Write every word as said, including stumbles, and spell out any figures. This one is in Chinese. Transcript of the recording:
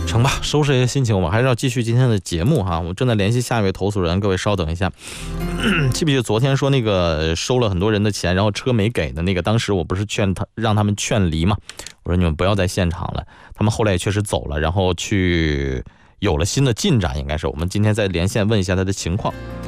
成吧，收拾一下心情，我们还是要继续今天的节目哈。我正在联系下一位投诉人，各位稍等一下。记不记得昨天说那个收了很多人的钱，然后车没给的那个？当时我不是劝他让他们劝离嘛，我说你们不要在现场了。他们后来也确实走了，然后去有了新的进展，应该是我们今天再连线问一下他的情况。